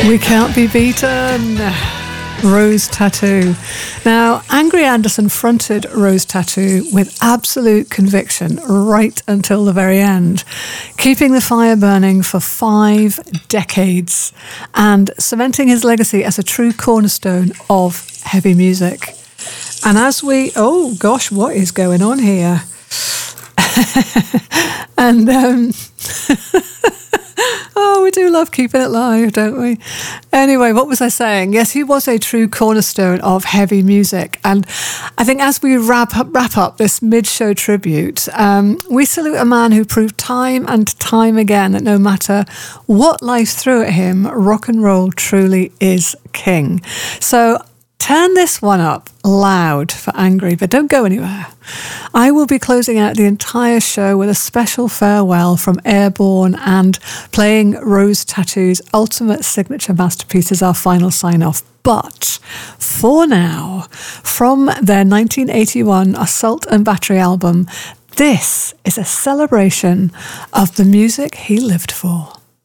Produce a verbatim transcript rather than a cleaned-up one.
We can't be beaten. Rose Tattoo. Now, Angry Anderson fronted Rose Tattoo with absolute conviction right until the very end, keeping the fire burning for five decades and cementing his legacy as a true cornerstone of heavy music. And as we, oh gosh, what is going on here? and um oh, we do love keeping it live, don't we? Anyway, what was I saying? Yes, he was a true cornerstone of heavy music. And I think as we wrap up, wrap up this mid-show tribute, um, we salute a man who proved time and time again that no matter what life threw at him, rock and roll truly is king. So turn this one up loud for Angry, but don't go anywhere. I will be closing out the entire show with a special farewell from Airborne and playing Rose Tattoo's ultimate signature masterpiece as our final sign-off. But for now, from their nineteen eighty-one Assault and Battery album, this is a celebration of the music he lived for.